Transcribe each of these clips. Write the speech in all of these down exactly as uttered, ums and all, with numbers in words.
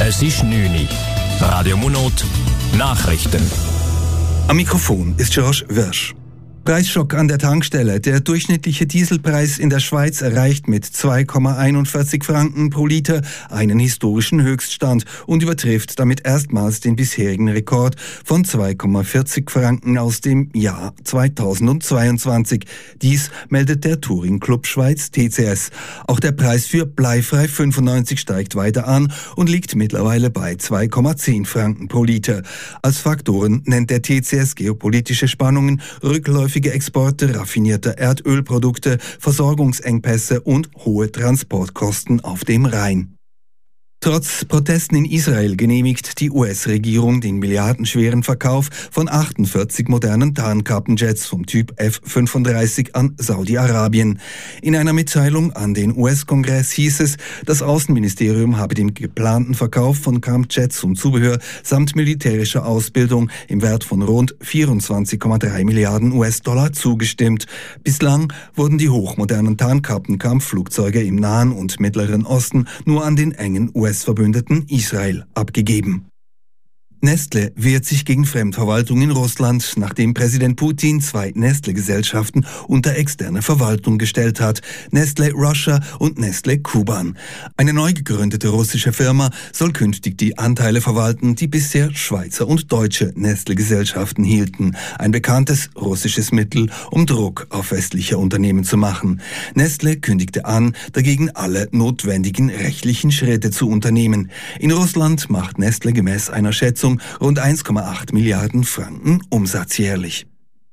Es ist neun Uhr. Radio Monot, Nachrichten. Am Mikrofon ist George Wirsch. Preisschock an der Tankstelle. Der durchschnittliche Dieselpreis in der Schweiz erreicht mit zwei Komma einundvierzig Franken pro Liter einen historischen Höchststand und übertrifft damit erstmals den bisherigen Rekord von zwei Komma vierzig Franken aus dem Jahr zweitausendzweiundzwanzig. Dies meldet der Touring Club Schweiz T C S. Auch der Preis für bleifrei fünfundneunzig steigt weiter an und liegt mittlerweile bei zwei Komma zehn Franken pro Liter. Als Faktoren nennt der T C S geopolitische Spannungen, rückläufige Exporte raffinierter Erdölprodukte, Versorgungsengpässe und hohe Transportkosten auf dem Rhein. Trotz Protesten in Israel genehmigt die U S-Regierung den milliardenschweren Verkauf von achtundvierzig modernen Tarnkappenjets vom Typ F fünfunddreißig an Saudi-Arabien. In einer Mitteilung an den U S-Kongress hieß es, das Außenministerium habe dem geplanten Verkauf von Kampfjets und Zubehör samt militärischer Ausbildung im Wert von rund vierundzwanzig Komma drei Milliarden U S-Dollar zugestimmt. Bislang wurden die hochmodernen Tarnkappen-Kampfflugzeuge im Nahen und Mittleren Osten nur an den engen U S-Verbündeten Israel abgegeben. Nestle wehrt sich gegen Fremdverwaltung in Russland, nachdem Präsident Putin zwei Nestle-Gesellschaften unter externe Verwaltung gestellt hat, Nestle Russia und Nestle Kuban. Eine neu gegründete russische Firma soll künftig die Anteile verwalten, die bisher Schweizer und deutsche Nestle-Gesellschaften hielten. Ein bekanntes russisches Mittel, um Druck auf westliche Unternehmen zu machen. Nestle kündigte an, dagegen alle notwendigen rechtlichen Schritte zu unternehmen. In Russland macht Nestle gemäß einer Schätzung rund eins Komma acht Milliarden Franken Umsatz jährlich.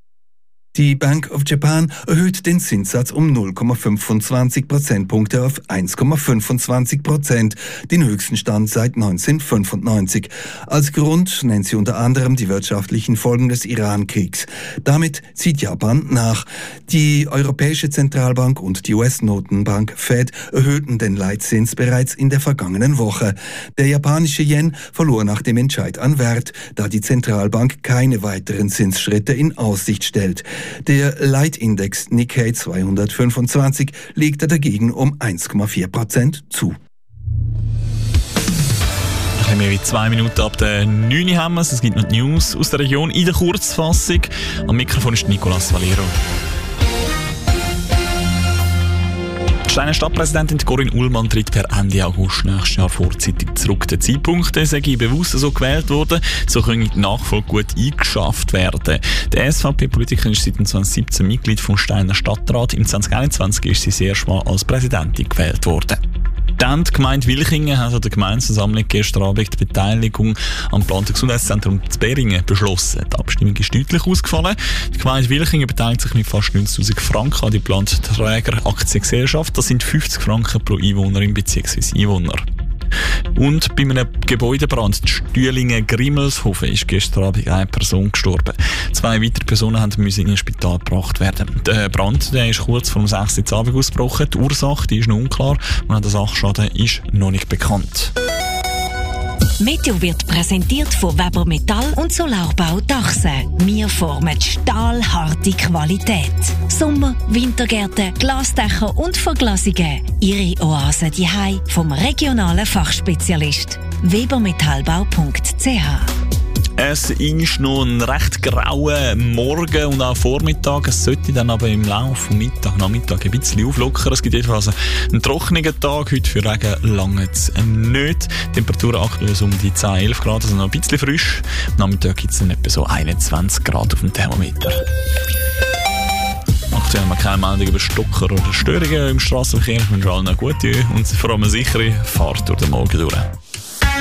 Die Bank of Japan erhöht den Zinssatz um null Komma fünfundzwanzig Prozentpunkte auf eins Komma fünfundzwanzig Prozent, den höchsten Stand seit neunzehnhundertfünfundneunzig. Als Grund nennt sie unter anderem die wirtschaftlichen Folgen des Iran-Kriegs. Damit zieht Japan nach. Die Europäische Zentralbank und die U S-Notenbank Fed erhöhten den Leitzins bereits in der vergangenen Woche. Der japanische Yen verlor nach dem Entscheid an Wert, da die Zentralbank keine weiteren Zinsschritte in Aussicht stellt. Der Leitindex Nikkei zweihundertfünfundzwanzig legte dagegen um eins Komma vier Prozent zu. Ein bisschen mehr wie zwei Minuten ab der neun Uhr haben wir es. Es gibt noch News aus der Region in der Kurzfassung. Am Mikrofon ist Nicolas Valero. Die Steiner Stadtpräsidentin Corinne Ullmann tritt per Ende August nächstes Jahr vorzeitig zurück. Der Zeitpunkt sei bewusst so gewählt worden, so können die Nachfolge gut eingeschafft werden. Der S V P-Politikerin ist seit zweitausendsiebzehn Mitglied vom Steiner Stadtrat. Im zwanzig einundzwanzig ist sie das erste Mal als Präsidentin gewählt worden. Dann die Gemeinde Wilchingen hat an der Gemeindeversammlung gestern Abend die Beteiligung am geplanten Gesundheitszentrum zu Beringen beschlossen. Die Abstimmung ist deutlich ausgefallen. Die Gemeinde Wilchingen beteiligt sich mit fast neunzigtausend Franken an die geplante Trägeraktiengesellschaft. Das sind fünfzig Franken pro Einwohnerin bzw. Einwohner. Und bei einem Gebäudebrand in Stühlingen-Grimmelshofen ist gestern Abend eine Person gestorben. Zwei weitere Personen mussten in ein Spital gebracht werden. Der Brand der ist kurz vor dem sechs Uhr Abend ausgebrochen. Die Ursache die ist noch unklar und der Sachschaden ist noch nicht bekannt. Meteo wird präsentiert von Weber Metall und Solarbau Dachse. Wir formen stahlharte Qualität. Sommer-, Wintergärten, Glasdächer und Verglasungen. Ihre Oase daheim vom regionalen Fachspezialist. webermetallbau punkt c h. Es ist noch ein recht grauer Morgen und auch Vormittag. Es sollte dann aber im Laufe vom Mittag, Nachmittag ein bisschen auflockern. Es gibt jedenfalls einen trockenen Tag. Heute für Regen lange es nicht. Temperaturen aktuell so um die zehn, elf Grad, also noch ein bisschen frisch. Am Nachmittag gibt es dann etwa so einundzwanzig Grad auf dem Thermometer. Aktuell haben wir keine Meldung über Stocker oder Störungen im Strassenverkehr. Ich wünsche allen eine gute und vor allem eine sichere Fahrt durch den Morgen durch.